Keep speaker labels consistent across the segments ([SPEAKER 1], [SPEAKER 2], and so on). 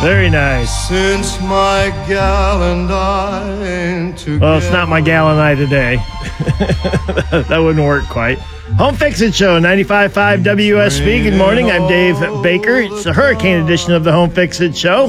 [SPEAKER 1] Very nice.
[SPEAKER 2] Since my gal and I together.
[SPEAKER 1] Well, it's not my gal and I today. That wouldn't work quite. Home Fix-It Show, 95.5 WSB. Good morning. I'm Dave Baker. It's the hurricane edition of the Home Fix-It Show.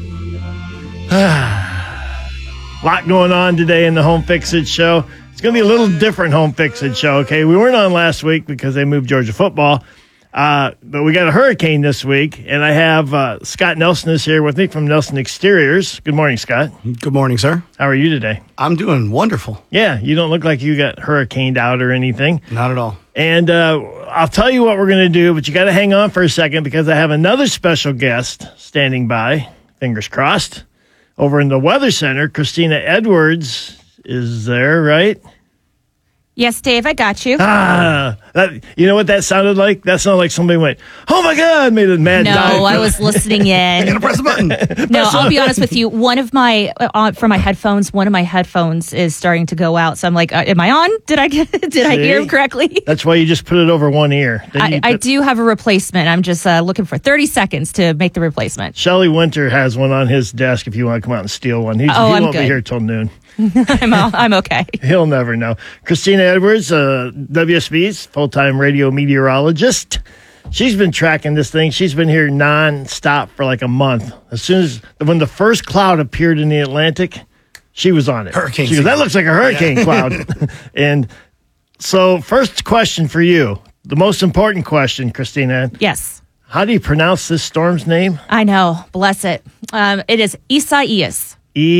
[SPEAKER 1] A lot going on today in the Home Fix-It Show. It's going to be a little different Home Fix-It Show, okay? We weren't on last week because they moved Georgia football. But we got a hurricane this week, and I have Scott Nelson is here with me from Nelson Exteriors. Good morning, Scott.
[SPEAKER 3] Good morning, sir.
[SPEAKER 1] How are you today?
[SPEAKER 3] I'm doing wonderful.
[SPEAKER 1] Yeah, you don't look like you got hurricaned out or anything.
[SPEAKER 3] Not at all.
[SPEAKER 1] And I'll tell you what we're going to do, but you got to hang on for a second because I have another special guest standing by, fingers crossed, over in the Weather Center. Christina Edwards is there, right?
[SPEAKER 4] Yes, Dave, I got you.
[SPEAKER 1] You know what that sounded like? That sounded like somebody went, "Oh my God!" made a mad dive.
[SPEAKER 4] No, I was listening in.
[SPEAKER 3] Gotta press the button.
[SPEAKER 4] No, I'll be honest with you. One of my for my headphones, one of my headphones is starting to go out. So I'm like, "Am I on? Did I hear him correctly?"
[SPEAKER 1] That's why you just put it over one ear.
[SPEAKER 4] I do have a replacement. I'm just looking for 30 seconds to make the replacement.
[SPEAKER 1] Shelley Winter has one on his desk. If you want to come out and steal one, he won't be here till noon.
[SPEAKER 4] I'm okay.
[SPEAKER 1] He'll never know. Christina Edwards, WSB's full-time radio meteorologist. She's been tracking this thing. She's been here non-stop for like a month. When the first cloud appeared in the Atlantic, she was on it.
[SPEAKER 3] Hurricane.
[SPEAKER 1] She goes, "That looks like a hurricane cloud." And so first question for you, the most important question, Christina.
[SPEAKER 4] Yes.
[SPEAKER 1] How do you pronounce this storm's name?
[SPEAKER 4] I know. Bless it. It is Isaias.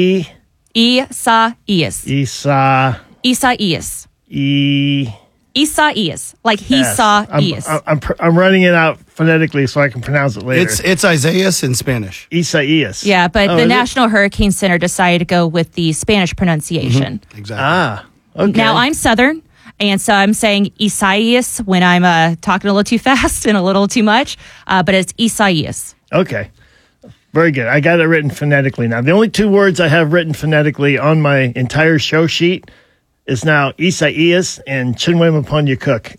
[SPEAKER 4] Isaias. Isaias. Like he saw Ias.
[SPEAKER 1] I'm running it out phonetically so I can pronounce it later.
[SPEAKER 3] It's Isaias in Spanish.
[SPEAKER 1] Isaias.
[SPEAKER 4] Yeah, but the National Hurricane Center decided to go with the Spanish pronunciation.
[SPEAKER 3] Mm-hmm. Exactly.
[SPEAKER 1] Okay.
[SPEAKER 4] Now, I'm Southern, and so I'm saying Isaias when I'm talking a little too fast and a little too much, but it's Isaias.
[SPEAKER 1] Okay. Very good. I got it written phonetically now. The only two words I have written phonetically on my entire show sheet is now Isaias and Chinwe Cook.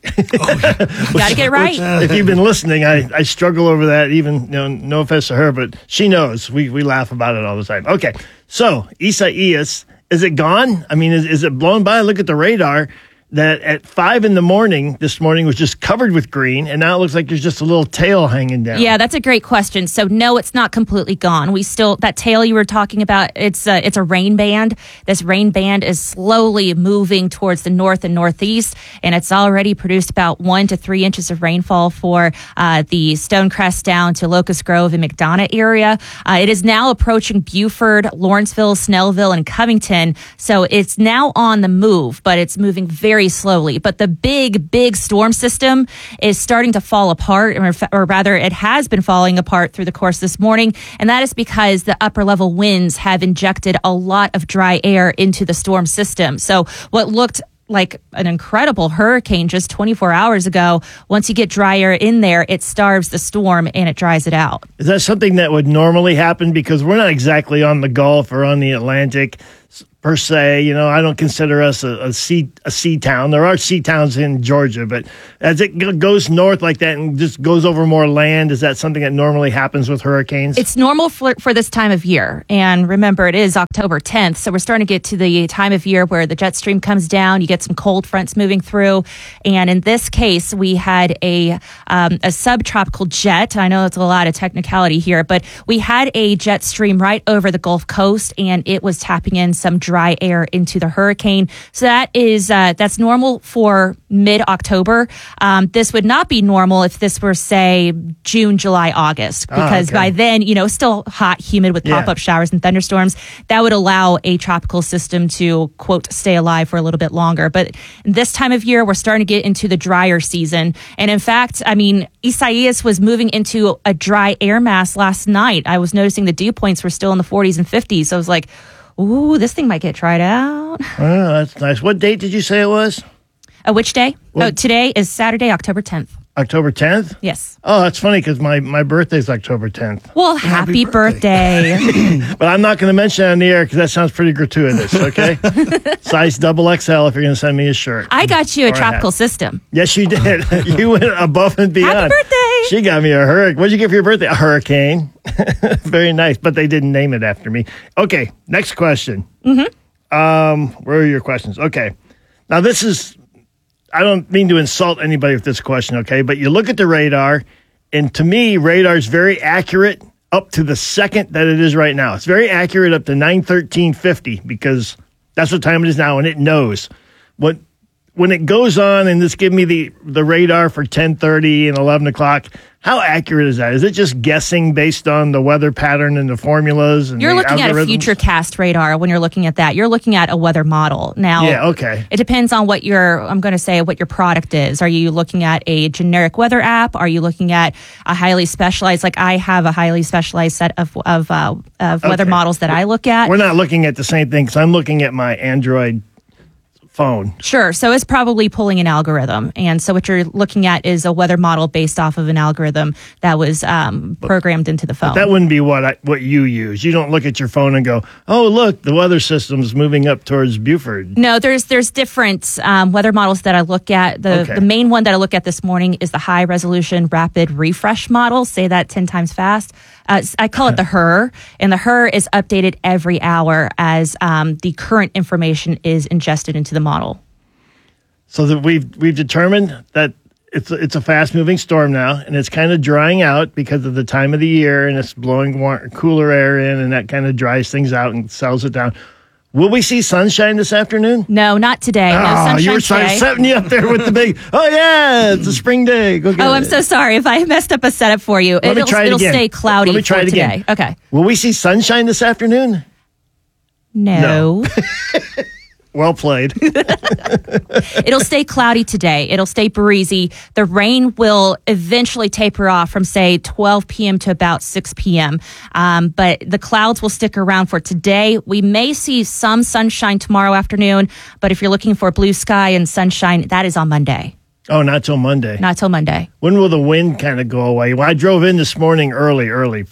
[SPEAKER 4] Got to get it right.
[SPEAKER 1] If you've been listening, I struggle over that. Even no offense to her, but she knows. We laugh about it all the time. Okay, so Isaias, is it gone? I mean, is it blown by? Look at the radar. That at 5 a.m. this morning was just covered with green, and now it looks like there's just a little tail hanging down.
[SPEAKER 4] Yeah, that's a great question. So no, it's not completely gone. We still, that tail you were talking about, it's a rain band. This rain band is slowly moving towards the north and northeast, and it's already produced about 1 to 3 inches of rainfall for the Stonecrest down to Locust Grove and McDonough area. It is now approaching Buford, Lawrenceville, Snellville, and Covington. So it's now on the move, but it's moving very slowly. But the big storm system is starting to fall apart, or rather it has been falling apart through the course this morning. And that is because the upper level winds have injected a lot of dry air into the storm system. So what looked like an incredible hurricane just 24 hours ago, once you get dry air in there, it starves the storm and it dries it out.
[SPEAKER 1] Is that something that would normally happen? Because we're not exactly on the Gulf or on the Atlantic per se. I don't consider us a sea town. There are sea towns in Georgia, but as it goes north like that and just goes over more land, is that something that normally happens with hurricanes?
[SPEAKER 4] It's normal for this time of year. And remember, it is October 10th, so we're starting to get to the time of year where the jet stream comes down, you get some cold fronts moving through. And in this case, we had a subtropical jet. I know it's a lot of technicality here, but we had a jet stream right over the Gulf Coast, and it was tapping in some dry air into the hurricane. So that's normal for mid-October. This would not be normal if this were, say, June, July, August, because by then, still hot, humid with pop-up showers and thunderstorms. That would allow a tropical system to, quote, stay alive for a little bit longer. But this time of year, we're starting to get into the drier season. And in fact, Isaias was moving into a dry air mass last night. I was noticing the dew points were still in the 40s and 50s. So I was like, ooh, this thing might get tried out.
[SPEAKER 1] Oh, that's nice. What date did you say it was?
[SPEAKER 4] Which day? Today is Saturday, October 10th.
[SPEAKER 1] October 10th?
[SPEAKER 4] Yes.
[SPEAKER 1] Oh, that's funny because my birthday's October 10th.
[SPEAKER 4] Well, happy birthday.
[SPEAKER 1] But I'm not going to mention it on the air because that sounds pretty gratuitous, okay? Size XXL if you're going to send me a shirt.
[SPEAKER 4] I got you
[SPEAKER 1] Or
[SPEAKER 4] a
[SPEAKER 1] a
[SPEAKER 4] tropical
[SPEAKER 1] hat.
[SPEAKER 4] system.
[SPEAKER 1] Yes, you did. You went above and beyond.
[SPEAKER 4] Happy birthday.
[SPEAKER 1] She got me a hurricane. What'd you get for your birthday? A hurricane. Very nice, but they didn't name it after me. Okay, next question. Where are your questions? Okay. Now, this is... I don't mean to insult anybody with this question, okay? But you look at the radar, and to me, radar is very accurate up to the second that it is right now. It's very accurate up to 9:13:50 because that's what time it is now, and it knows. When it goes on and this give me the radar for 10:30 and 11 o'clock, how accurate is that? Is it just guessing based on the weather pattern and the formulas? And
[SPEAKER 4] You're
[SPEAKER 1] the
[SPEAKER 4] looking at a
[SPEAKER 1] algorithms?
[SPEAKER 4] Futurecast radar when you're looking at that. You're looking at a weather model. Now,
[SPEAKER 1] Yeah, okay.
[SPEAKER 4] It depends on what your product is. Are you looking at a generic weather app? Are you looking at a highly specialized, like I have a highly specialized set of weather models that I look at?
[SPEAKER 1] We're not looking at the same thing because I'm looking at my Android phone.
[SPEAKER 4] Sure. So it's probably pulling an algorithm. And so what you're looking at is a weather model based off of an algorithm that was programmed into the phone.
[SPEAKER 1] That wouldn't be what you use. You don't look at your phone and go, oh, look, the weather system's moving up towards Buford.
[SPEAKER 4] No, there's different weather models that I look at. The main one that I look at this morning is the high resolution rapid refresh model. Say that 10 times fast. I call it the HRRR, and the HRRR is updated every hour as the current information is ingested into the model.
[SPEAKER 1] So that we've determined that it's a fast moving storm now, and it's kind of drying out because of the time of the year, and it's blowing cooler air in, and that kind of dries things out and settles it down. Will we see sunshine this afternoon?
[SPEAKER 4] No, not today. No sunshine
[SPEAKER 1] you were
[SPEAKER 4] today.
[SPEAKER 1] setting you up there with the big, oh, yeah, it's a spring day. Go get it.
[SPEAKER 4] I'm so sorry if I messed up a setup for you.
[SPEAKER 1] Let me try it
[SPEAKER 4] It'll
[SPEAKER 1] again.
[SPEAKER 4] stay cloudy
[SPEAKER 1] Let me try
[SPEAKER 4] for
[SPEAKER 1] it again.
[SPEAKER 4] today. Okay.
[SPEAKER 1] Will we see sunshine this afternoon?
[SPEAKER 4] No.
[SPEAKER 1] Well played.
[SPEAKER 4] It'll stay cloudy today. It'll stay breezy. The rain will eventually taper off from, say, 12 p.m. to about 6 p.m. But the clouds will stick around for today. We may see some sunshine tomorrow afternoon, but if you're looking for blue sky and sunshine, that is on Monday.
[SPEAKER 1] Oh, not till Monday.
[SPEAKER 4] Not till Monday.
[SPEAKER 1] When will the wind kind of go away? Well, I drove in this morning early,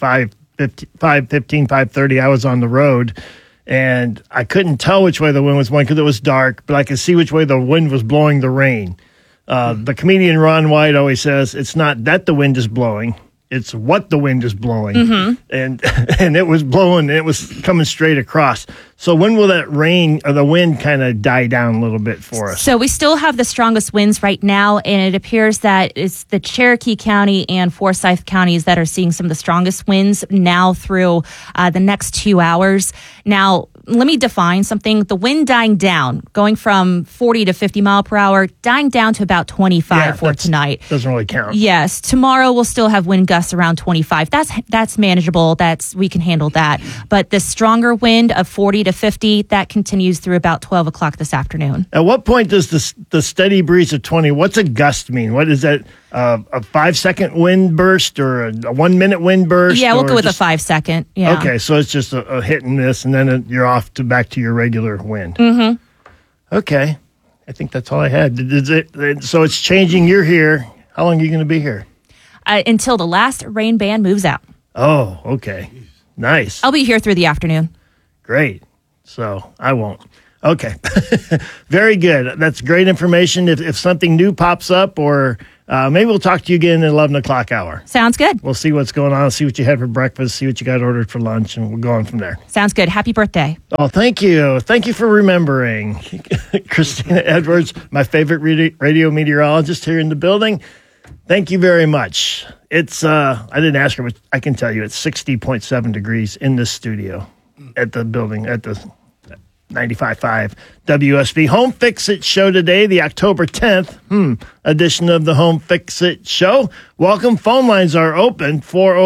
[SPEAKER 1] 5:30. I was on the road, and I couldn't tell which way the wind was blowing because it was dark, but I could see which way the wind was blowing the rain. The comedian Ron White always says, it's not that the wind is blowing, it's what the wind is blowing. And it was blowing, it was coming straight across. So when will that rain or the wind kind of die down a little bit for us?
[SPEAKER 4] So we still have the strongest winds right now, and it appears that it's the Cherokee County and Forsyth counties that are seeing some of the strongest winds now through the next 2 hours. Now, let me define something. The wind dying down, going from 40 to 50 mile per hour, dying down to about 25 for tonight.
[SPEAKER 1] Doesn't really count.
[SPEAKER 4] Yes, tomorrow we'll still have wind gusts around 25. That's manageable. We can handle that. But the stronger wind of 40 to 50, that continues through about 12 o'clock this afternoon.
[SPEAKER 1] At what point does the steady breeze of 20, what's a gust mean? What is that, a 5-second wind burst or a 1 minute wind burst?
[SPEAKER 4] Yeah, we'll
[SPEAKER 1] or
[SPEAKER 4] go with
[SPEAKER 1] just,
[SPEAKER 4] a 5 second. Yeah.
[SPEAKER 1] Okay, so it's just a hit and miss, and then you're off back to your regular wind. Okay, I think that's all I had. So it's changing. You're here. How long are you going to be here?
[SPEAKER 4] Until the last rain band moves out.
[SPEAKER 1] Oh, okay. Nice.
[SPEAKER 4] I'll be here through the afternoon.
[SPEAKER 1] Great. So I won't. Okay. Very good. That's great information. If something new pops up, or maybe we'll talk to you again at 11 o'clock hour.
[SPEAKER 4] Sounds good.
[SPEAKER 1] We'll see what's going on, see what you had for breakfast, see what you got ordered for lunch, and we'll go on from there.
[SPEAKER 4] Sounds good. Happy birthday.
[SPEAKER 1] Oh, thank you. Thank you for remembering. Christina Edwards, my favorite radio meteorologist here in the building. Thank you very much. It's, I didn't ask her, but I can tell you it's 60.7 degrees in this studio at the building, at the 95.5 WSB Home Fix It Show today, the October 10th edition of the Home Fix It Show. Welcome. Phone lines are open,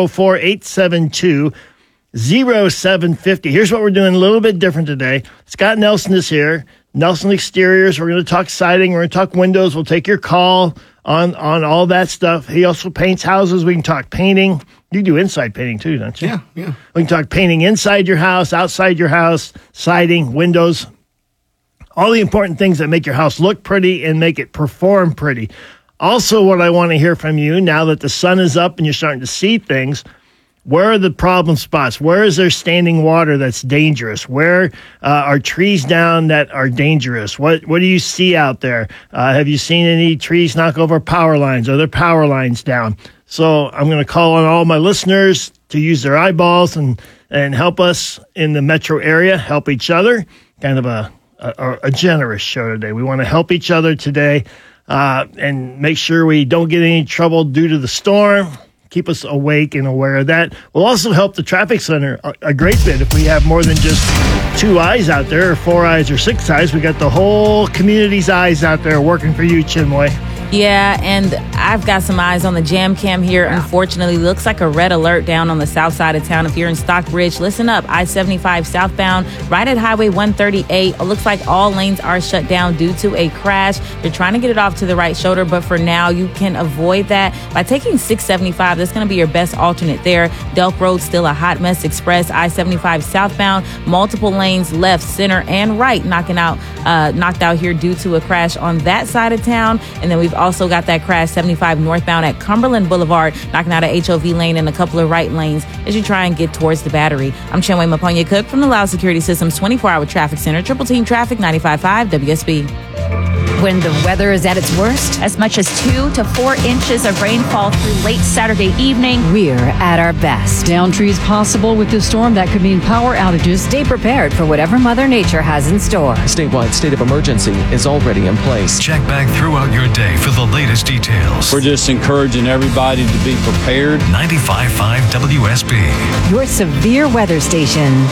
[SPEAKER 1] 404-872-0750. Here's what we're doing a little bit different today. Scott Nelson is here. Nelson Exteriors. We're going to talk siding. We're going to talk windows. We'll take your call on all that stuff. He also paints houses. We can talk painting. You do inside painting too, don't you?
[SPEAKER 3] Yeah.
[SPEAKER 1] We can talk painting inside your house, outside your house, siding, windows, all the important things that make your house look pretty and make it perform pretty. Also, what I want to hear from you now that the sun is up and you're starting to see things, where are the problem spots? Where is there standing water that's dangerous? Where are trees down that are dangerous? What do you see out there? Have you seen any trees knock over power lines? Are there power lines down? So I'm going to call on all my listeners to use their eyeballs and help us in the metro area, help each other. Kind of a generous show today. We want to help each other today and make sure we don't get any trouble due to the storm. Keep us awake and aware of that. We'll also help the traffic center a great bit if we have more than just 2 eyes out there, or 4 eyes, or 6 eyes. We got the whole community's eyes out there working for you, Chinmoy.
[SPEAKER 5] Yeah, and I've got some eyes on the jam cam here. Unfortunately, looks like a red alert down on the south side of town. If you're in Stockbridge, listen up. I-75 southbound, right at Highway 138. It looks like all lanes are shut down due to a crash. They're trying to get it off to the right shoulder, but for now, you can avoid that by taking 675. That's going to be your best alternate there. Delk Road, still a hot mess. Express, I-75 southbound, multiple lanes left, center, and right, knocked out here due to a crash on that side of town. And then we've also got that crash 75 northbound at Cumberland Boulevard, knocking out a HOV lane and a couple of right lanes as you try and get towards the Battery. I'm Chinmoy Maponya Cook from the Loud Security Systems 24-hour traffic center, Triple Team Traffic 95.5 WSB.
[SPEAKER 6] When the weather is at its worst,
[SPEAKER 4] As much as 2 to 4 inches of rainfall through late Saturday evening.
[SPEAKER 6] we're at our best.
[SPEAKER 7] Down trees possible with this storm. That could mean power outages.
[SPEAKER 6] Stay prepared for whatever Mother Nature has in store.
[SPEAKER 8] A statewide state of emergency is already in place.
[SPEAKER 9] Check back throughout your day for the latest details.
[SPEAKER 10] We're just encouraging everybody to be prepared.
[SPEAKER 9] 95.5 WSB.
[SPEAKER 6] Your severe weather station.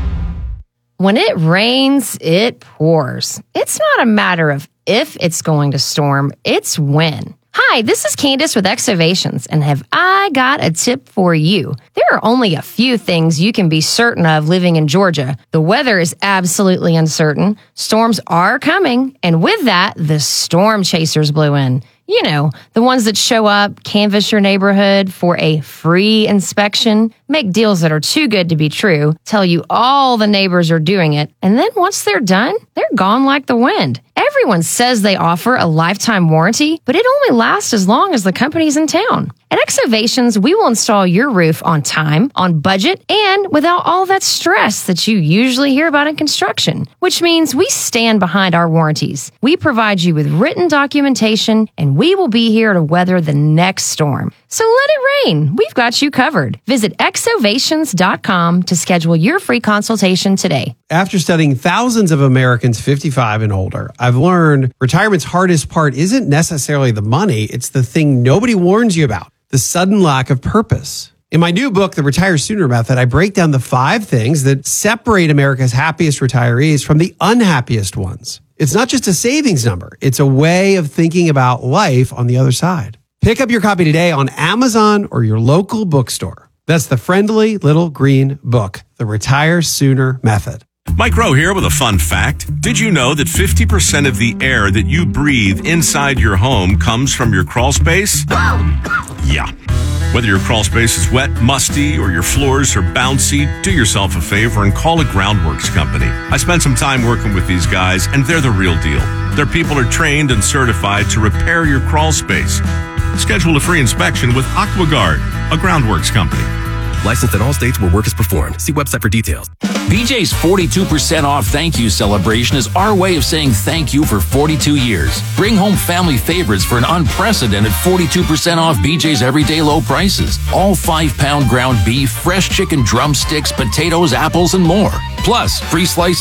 [SPEAKER 11] When it rains, it pours. It's not a matter of if it's going to storm, it's when. Hi, this is Candace with Exovations, and have I got a tip for you? There are only a few things you can be certain of living in Georgia. The weather is absolutely uncertain, storms are coming, and with that, the storm chasers blew in. You know, the ones that show up, canvass your neighborhood for a free inspection, make deals that are too good to be true, tell you all the neighbors are doing it, and then once they're done, they're gone like the wind. Everyone says they offer a lifetime warranty, but it only lasts as long as the company's in town. At Exovations, we will install your roof on time, on budget, and without all that stress that you usually hear about in construction, which means we stand behind our warranties. We provide you with written documentation, and we will be here to weather the next storm. So let it rain. We've got you covered. Visit exovations.com to schedule your free consultation today.
[SPEAKER 12] After studying thousands of Americans 55 and older, I've learned retirement's hardest part isn't necessarily the money, it's the thing nobody warns you about, the sudden lack of purpose. In my new book, The Retire Sooner Method, I break down the 5 things that separate America's happiest retirees from the unhappiest ones. It's not just a savings number, it's a way of thinking about life on the other side. Pick up your copy today on Amazon or your local bookstore. That's the friendly little green book, The Retire Sooner Method.
[SPEAKER 13] Mike Rowe here with a fun fact. Did you know that 50% of the air that you breathe inside your home comes from your crawl space? Yeah. Whether your crawl space is wet, musty, or your floors are bouncy, do yourself a favor and call a Groundworks company. I spent some time working with these guys, and they're the real deal. Their people are trained and certified to repair your crawl space. Schedule a free inspection with AquaGuard, a Groundworks company.
[SPEAKER 14] Licensed in all states where work is performed. See website for details.
[SPEAKER 15] BJ's 42% off thank you celebration is our way of saying thank you for 42 years. Bring home family favorites for an unprecedented 42% off BJ's everyday low prices. All 5-pound ground beef, fresh chicken drumsticks, potatoes, apples, and more. Plus, free slices